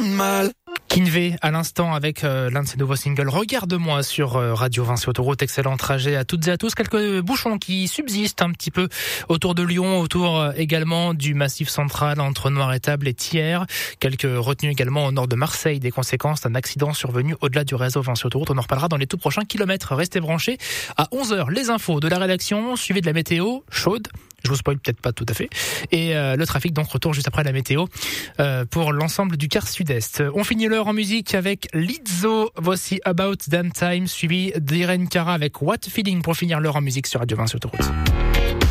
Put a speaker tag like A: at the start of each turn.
A: mal.
B: Kinvey à l'instant avec l'un de ses nouveaux singles Regarde-moi sur Radio Vinci Autoroute. Excellent trajet à toutes et à tous. Quelques bouchons qui subsistent un petit peu autour de Lyon, autour également du Massif central entre Noir-Étable et Thiers. Quelques retenues également au nord de Marseille, des conséquences d'un accident survenu au-delà du réseau Vinci Autoroute. On en reparlera dans les tout prochains kilomètres. Restez branchés. À 11h, les infos de la rédaction, suivi de la météo chaude. Je vous spoil peut-être pas tout à fait. Et le trafic donc retourne juste après la météo pour l'ensemble du quart sud-est. On finit l'heure en musique avec Lizzo. Voici About Damn Time, suivi d'Irene Cara avec What Feeling pour finir l'heure en musique sur Radio Vinci Autoroute.